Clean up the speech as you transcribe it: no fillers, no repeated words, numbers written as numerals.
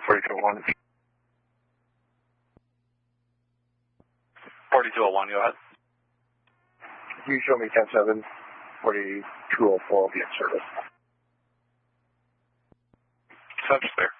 4201. 4201, go ahead. Can you show me 107, 4204 will be in service. Subject there.